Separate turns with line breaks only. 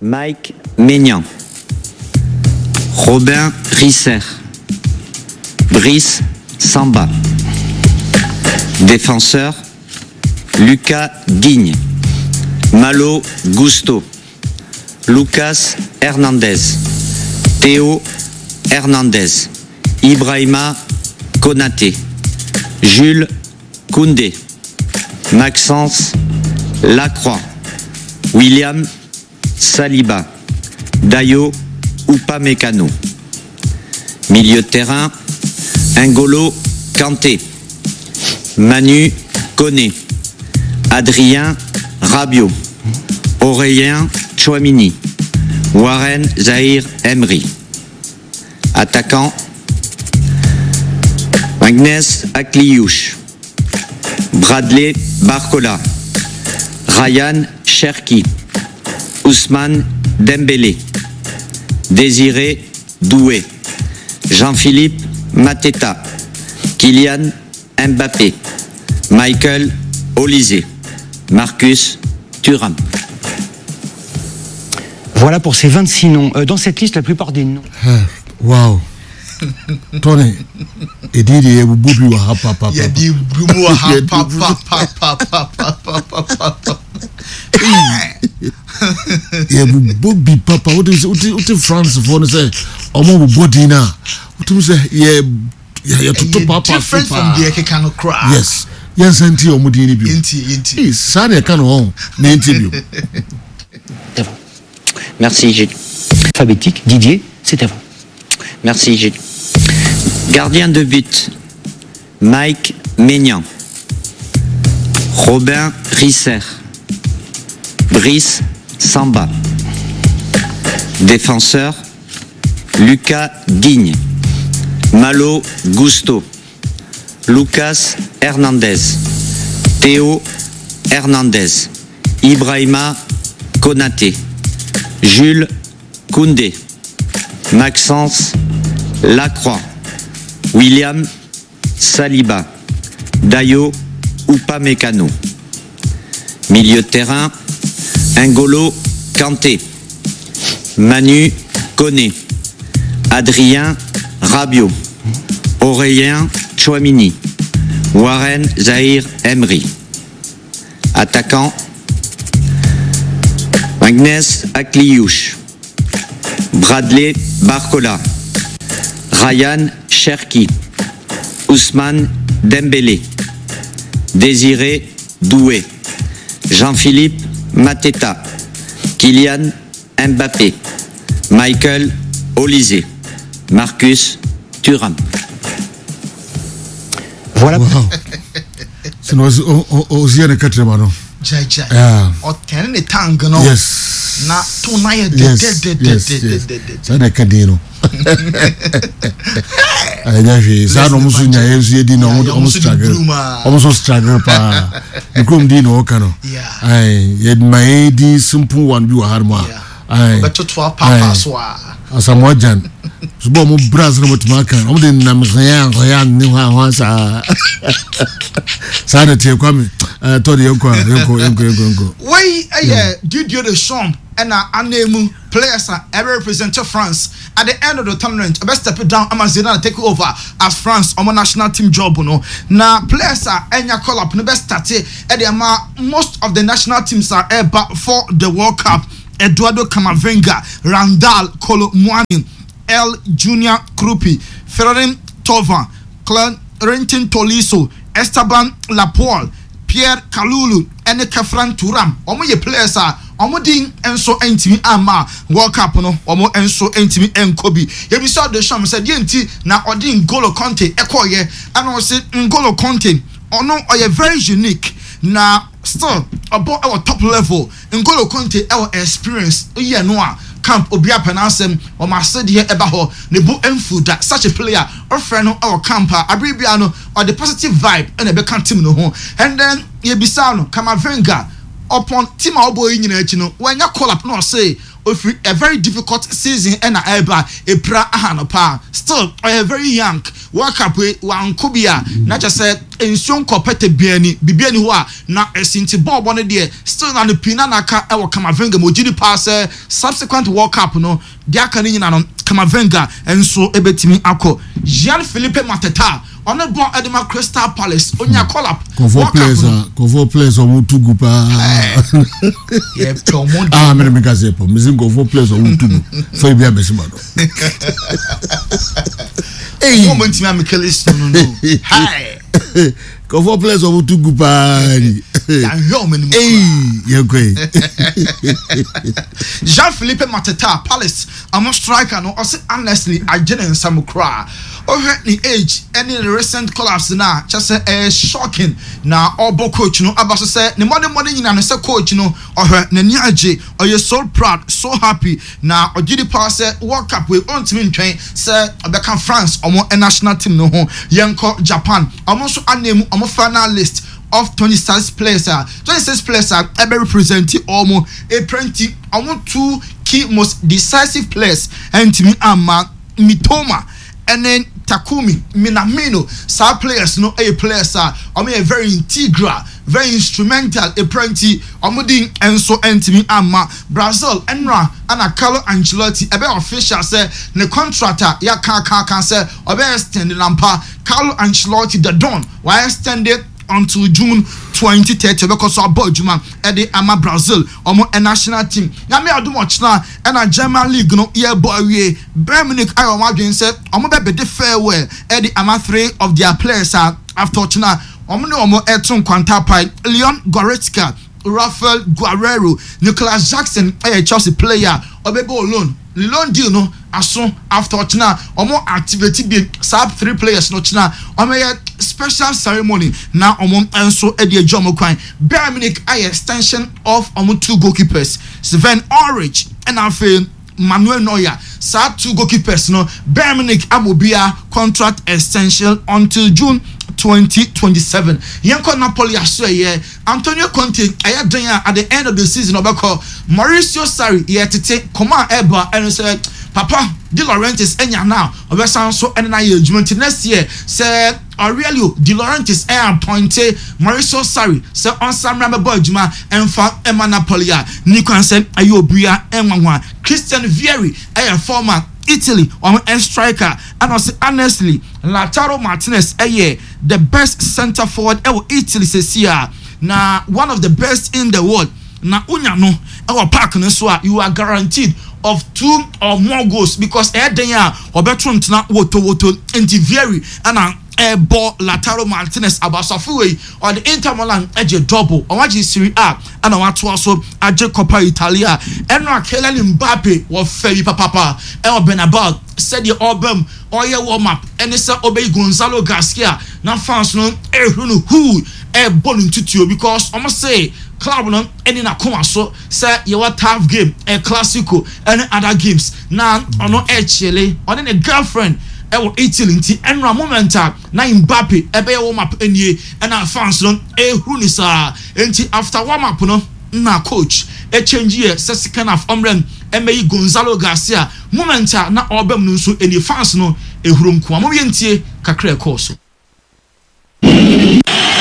Mike Maignan, Robin Risser, Brice Samba. Défenseur, Lucas Digne, Malo Gusto, Lucas Hernandez, Théo Hernandez, Ibrahima Konaté, Jules Koundé, Maxence Lacroix, William Saliba, Dayo Upamecano. Milieu de terrain, N'Golo Kanté, Manu Koné, Adrien Rabiot, Aurélien Tchouamini, Warren Zahir Emery. Attaquant, Agnès Akliouche, Bradley Barcola, Ryan Cherki, Ousmane Dembélé, Désiré Doué, Jean-Philippe Mateta, Kylian Mbappé, Michael Olise, Marcus Thuram.
Voilà pour ces 26 noms. Dans cette liste, la plupart des noms.
Wow. Tony, et dit Boubi wa papa.
Il dit Boubi wa papa.
Yeah, Boubi papa. What is France for? Say, Omo Bodina. What say? Yeah, to papa.
Different from the Ekano cry.
Yes. Yes, anti Omudini bi.
Inti.
Sane Ekano n'inti bi.
Merci Gilles.
Alphabétique, Didier, c'est à vous.
Merci Gilles. Gardien de but, Mike Maignan, Robin Risser, Brice Samba. Défenseur, Lucas Digne, Malo Gusto, Lucas Hernandez, Théo Hernandez, Ibrahima Konaté, Jules Koundé, Maxence Lacroix, William Saliba, Dayo Upamecano. Milieu de terrain, N'Golo Kanté, Manu Koné, Adrien Rabiot, Aurélien Tchouamini, Warren Zahir Emery. Attaquant, Agnès Akliouche, Bradley Barcola, Ryan Cherki, Ousmane Dembélé, Désiré Doué, Jean-Philippe Mateta, Kylian Mbappé, Michael Olise, Marcus Thuram.
Voilà.
Wow. C'est nous aussi à quatrième année.
Jai. O ten tang no.
Yes.
Na to na ye
de. Ça n'est qu'à dire. Aïe, ça nous souviens, je dis non, on se struggle pas. Nous comme dit non, cano. Aïe, il m'a dit simple one view harma. Aïe.
But to papa soir.
Asamoah Jan. Je bois mon bras dans votre marque. On dit n'am rien, nous avons ça. Ça ne tient comme. Toi, yoko.
Oui, Didier Deschamps and Anemu players are ever represented France at the end of the tournament. I best step it down. Amazina take over as France on my national team job. No, now players are enya call up. No best start at the most of the national teams are back for the World Cup. Eduardo Camavinga, Randall Kolo Muani, El Junior Krupi, Ferrin Tovan, Clenton Tolisso, Esteban Laporte, Pierre Kalulu, and Kefran Turam. Omo ye players are omo din enso entimi ama World Cup no omo enso entimi enkobi. Ye bi saw the sham said yenti na odi N'Golo Kanté ekoye and o say N'Golo Kanté ono oye very unique na still about our top level N'Golo Kanté our experience ye no a camp obi apanasem o ma said here eba ho ne bu enfu that such a player or friend no our camper abribia no or the positive vibe and ebe kan team no ho and then ye bisa no Camavinga upon team obo nyina achi no when ya call up no say a very difficult season and eba a pra ahanopa still very young work up with one kubia not just said in soon compete biani who are na esinti bob one day still na the pinanaka ewa Kamavinga mojidi pass subsequent World Cup no dia kanini na Kamavinga enso ebetimi akọ Jean-Philippe Mateta on the ball Edema Crystal Palace onya call up
Convo players on Mutugu pa me me gaze po me zingo for players on Mutugu so bia mesimado
hey moment me Michelis no hi
Convo players on Mutugu pa
Jean-Philippe Mateta Palace I'm a striker no also honestly I didn't some cry over the age any recent collapse now just shocking now obo coach no abaso say the modern nyina no say coach no or na ni age or you so proud so happy now ogidi pass World Cup we on team twen say obeka France omo national team no ho yenko Japan omo so anemu omo finalist of 26 players 26 players are ever representing almost a 20 I want two key most decisive players and to me Mitoma and then Takumi Minamino some players no a players are I mean a very integral very instrumental a 20 Omudin and so and to me Brazil Enra and Carlo Ancelotti a bit official say the contractor ya can say or be extended lampa Carlo Ancelotti the Don why extended until June 2030 because of Bojuma at the Ama Brazil a national team. Yami Adumochna and a German league no year boy we Bermunik Iron said be the farewell at the Ama 3 of their players are after China Omo Eton Quantapai Leon Goretzka Rafael Guerrero Nicolas Jackson a Chelsea player Obego alone loan deal no aso after China omo activity be sub 3 players no China omo special ceremony now omo enso e de adwomo kwan Bayern Munich extension of omo 2 goalkeepers Sven Ulreich and afi Manuel Neuer sa 2 goalkeepers no Bayern Munich amobia contract extension until June 2027. Yanko Napoli aso ye Antonio Conte ayadanya at the end of the season obeko Mauricio Sarri yetete command eba and say Papa De Laurentiis enya now obesan so ena ye adwuma next year say Aurelio De Laurentiis appointed Mauricio Sarri say on Samra mebo adwuma emfa ema Napoli a ni kwan say ayobia enwanwa Christian Vieri former Italy on a striker and also honestly Lautaro Martinez the best center forward Italy says here now one of the best in the world na unya no our park no so you are guaranteed of 2 or more goals because then ya obetron na woto enti very and ball Lautaro Martinez abasafuwe or the Inter Milan eje double or waji Serie A and watu also aje Coppa Italia and Kylian Mbappe was very papa and Benabat said the album or your warm up and it's obey Gonzalo Garcia na fans no who born into you because I must say club no any na come so say you what tough game a classico and other games now ono chile on a girlfriend Italy nti enra momenta na Mbappe ebe warm up enie and our fans no ehuru ni sa nti after warm up no na coach change here second half omrem emeyi Gonzalo Garcia momenta na obem no so enie fans no ehuru nko mo yentie kakra e course